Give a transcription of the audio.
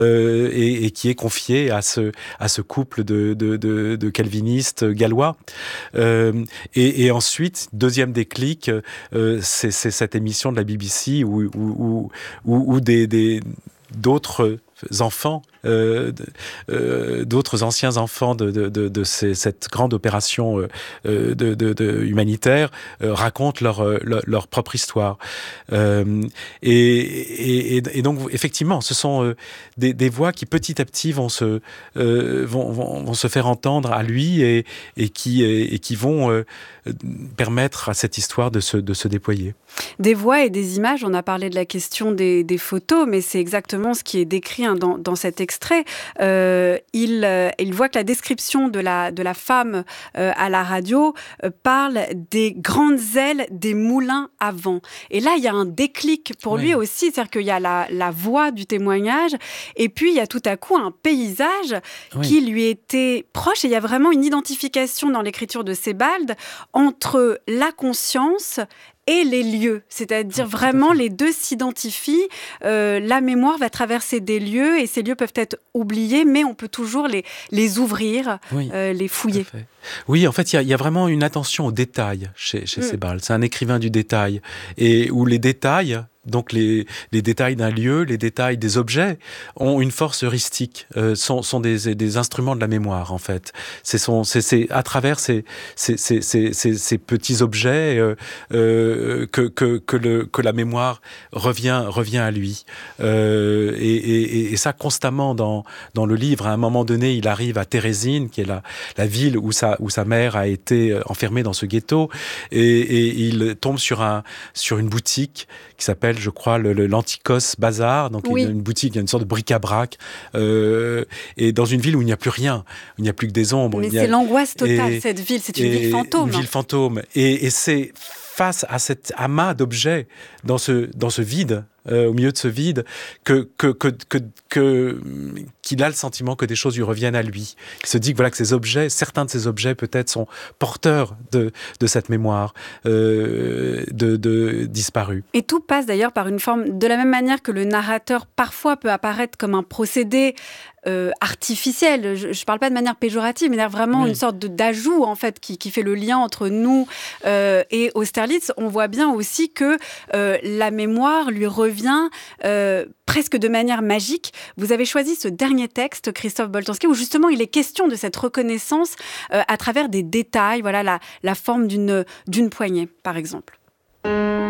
et qui est confié à ce couple de calvinistes gallois. Et ensuite, deuxième déclic, c'est cette émission de la BBC où d'autres enfants, d'autres anciens enfants de cette grande opération humanitaire racontent leur propre histoire. Et donc, effectivement, ce sont des voix qui, petit à petit, vont se faire entendre à lui et qui vont permettre à cette histoire de se déployer. Des voix et des images, on a parlé de la question des photos, mais c'est exactement ce qui est décrit dans cet extrait. Il voit que la description de la femme à la radio parle des grandes ailes des moulins à vent. Et là, il y a un déclic pour lui aussi, c'est-à-dire qu'il y a la voix du témoignage, et puis il y a tout à coup un paysage qui lui était proche, et il y a vraiment une identification dans l'écriture de Sebald entre la conscience et les lieux, c'est-à-dire vraiment les deux s'identifient. La mémoire va traverser des lieux et ces lieux peuvent être oubliés, mais on peut toujours les ouvrir, les fouiller. Oui, en fait, il y a vraiment une attention aux détails chez Sebald. C'est un écrivain du détail, et où les détails, donc les détails d'un lieu, les détails des objets, ont une force heuristique, sont des instruments de la mémoire, en fait. C'est à travers ces petits objets que la mémoire revient à lui. Et ça, constamment dans le livre. À un moment donné, il arrive à Térésine, qui est la ville où sa mère a été enfermée dans ce ghetto, et il tombe sur une boutique qui s'appelle, je crois, l'Antikos Bazar, donc une boutique, une sorte de bric-à-brac, et dans une ville où il n'y a plus rien, où il n'y a plus que des ombres. Mais c'est l'angoisse totale, cette ville, c'est une ville fantôme. Une ville fantôme, et c'est face à cet amas d'objets, dans ce vide, au milieu de ce vide, qu'il a le sentiment que des choses lui reviennent à lui. Il se dit que voilà, que certains de ces objets peut-être sont porteurs de cette mémoire disparue. Et tout passe d'ailleurs par une forme, de la même manière que le narrateur parfois peut apparaître comme un procédé artificiel. Je ne parle pas de manière péjorative, mais vraiment une sorte d'ajout en fait qui fait le lien entre nous et Austerlitz. On voit bien aussi que la mémoire lui revient presque de manière magique. Vous avez choisi ce dernier texte, Christophe Boltanski, où justement il est question de cette reconnaissance à travers des détails, voilà la forme d'une poignée, par exemple.